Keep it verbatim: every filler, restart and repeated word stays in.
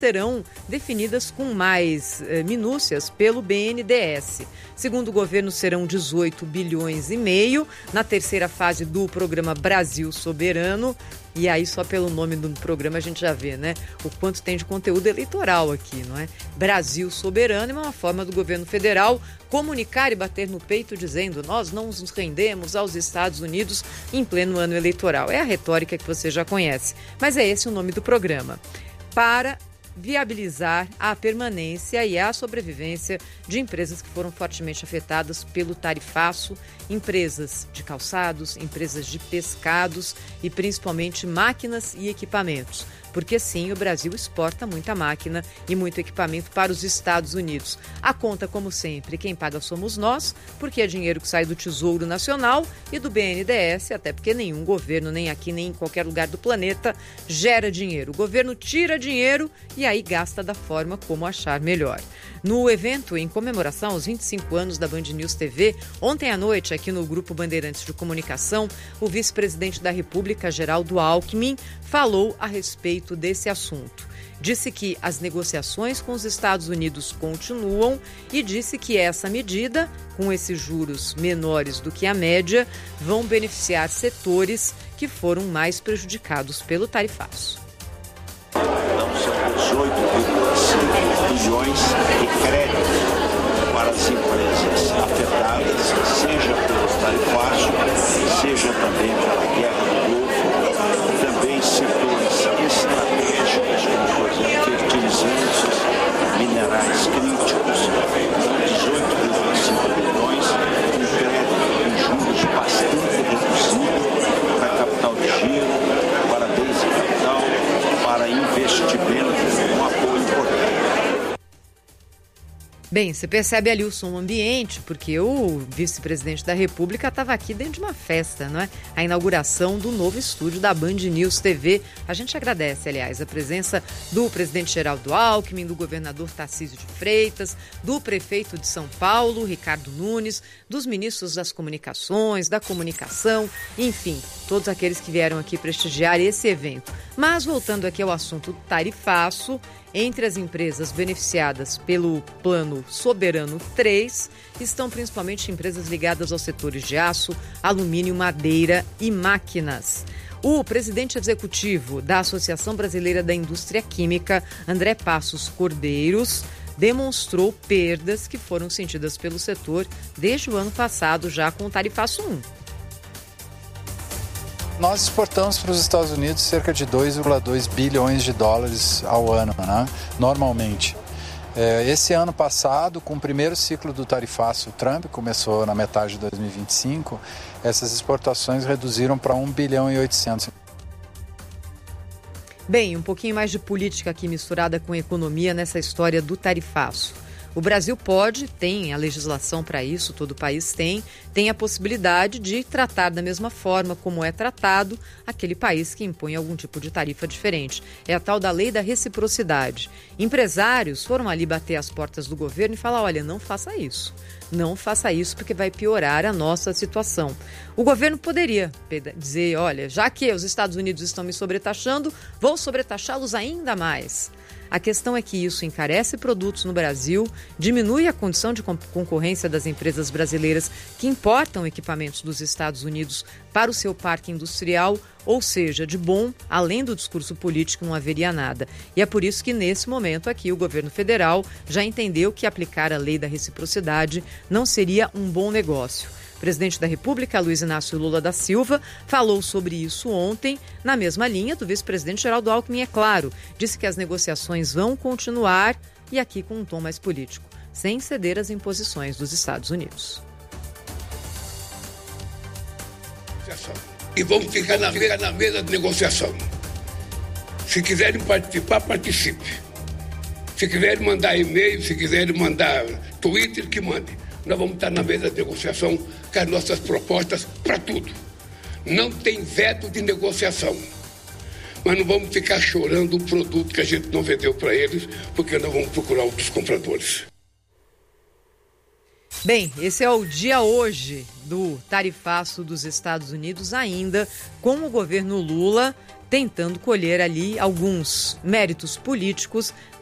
serão definidas com mais eh, minúcias pelo B N D E S. Segundo o governo, serão dezoito bilhões e meio na terceira fase do programa Brasil Soberano. E aí, só pelo nome do programa, a gente já vê, né? O quanto tem de conteúdo eleitoral aqui, não é? Brasil Soberano é uma forma do governo federal comunicar e bater no peito dizendo: nós não nos rendemos aos Estados Unidos em pleno ano eleitoral. É a retórica que você já conhece, mas é esse o nome do programa. Para viabilizar a permanência e a sobrevivência de empresas que foram fortemente afetadas pelo tarifaço, empresas de calçados, empresas de pescados e principalmente máquinas e equipamentos. Porque sim, o Brasil exporta muita máquina e muito equipamento para os Estados Unidos. A conta, como sempre, quem paga somos nós, porque é dinheiro que sai do Tesouro Nacional e do B N D E S, até porque nenhum governo, nem aqui, nem em qualquer lugar do planeta, gera dinheiro. O governo tira dinheiro e aí gasta da forma como achar melhor. No evento, em comemoração aos vinte e cinco anos da Band News T V, ontem à noite, aqui no Grupo Bandeirantes de Comunicação, o vice-presidente da República, Geraldo Alckmin, falou a respeito desse assunto. Disse que as negociações com os Estados Unidos continuam e disse que essa medida, com esses juros menores do que a média, vão beneficiar setores que foram mais prejudicados pelo tarifaço. São dezoito vírgula cinco bilhões de crédito para as empresas afetadas, seja pelo tarifaço, seja também pela guerra do Golfo, também setores estratégicos como, por exemplo, fertilizantes, minerais críticos, dezoito vírgula cinco bilhões, com crédito em juros bastante reduzido para capital de giro, para bens de capital, para investimento, um apoio importante. Bem, você percebe ali o som ambiente, porque o vice-presidente da República estava aqui dentro de uma festa, não é? A inauguração do novo estúdio da Band News T V. A gente agradece, aliás, a presença do presidente Geraldo Alckmin, do governador Tarcísio de Freitas, do prefeito de São Paulo, Ricardo Nunes, dos ministros das comunicações, da comunicação, enfim, todos aqueles que vieram aqui prestigiar esse evento. Mas voltando aqui ao assunto tarifaço, entre as empresas beneficiadas pelo Plano Soberano três, estão principalmente empresas ligadas aos setores de aço, alumínio, madeira e máquinas. O presidente executivo da Associação Brasileira da Indústria Química, André Passos Cordeiros, demonstrou perdas que foram sentidas pelo setor desde o ano passado, já com o tarifaço um. Nós exportamos para os Estados Unidos cerca de dois vírgula dois bilhões de dólares ao ano, né? Normalmente. Esse ano passado, com o primeiro ciclo do tarifaço Trump, começou na metade de dois mil e vinte e cinco, essas exportações reduziram para um bilhão e oitocentos. Bem, um pouquinho mais de política aqui misturada com economia nessa história do tarifaço. O Brasil pode, tem a legislação para isso, todo o país tem, tem a possibilidade de tratar da mesma forma como é tratado aquele país que impõe algum tipo de tarifa diferente. É a tal da lei da reciprocidade. Empresários foram ali bater as portas do governo e falar: olha, não faça isso. Não faça isso porque vai piorar a nossa situação. O governo poderia dizer: olha, já que os Estados Unidos estão me sobretaxando, vou sobretaxá-los ainda mais. A questão é que isso encarece produtos no Brasil, diminui a condição de concorrência das empresas brasileiras que importam equipamentos dos Estados Unidos para o seu parque industrial, ou seja, de bom, além do discurso político, não haveria nada. E é por isso que, nesse momento aqui, o governo federal já entendeu que aplicar a lei da reciprocidade não seria um bom negócio. O presidente da República, Luiz Inácio Lula da Silva, falou sobre isso ontem, na mesma linha do vice-presidente Geraldo Alckmin, é claro. Disse que as negociações vão continuar e aqui com um tom mais político, sem ceder às imposições dos Estados Unidos. E vamos ficar na, ficar na mesa de negociação. Se quiserem participar, participe. Se quiserem mandar e-mail, se quiserem mandar Twitter, que mande. Nós vamos estar na mesa de negociação com as nossas propostas para tudo. Não tem veto de negociação. Mas não vamos ficar chorando o produto que a gente não vendeu para eles, porque nós vamos procurar outros compradores. Bem, esse é o dia hoje do tarifaço dos Estados Unidos, ainda com o governo Lula tentando colher ali alguns méritos políticos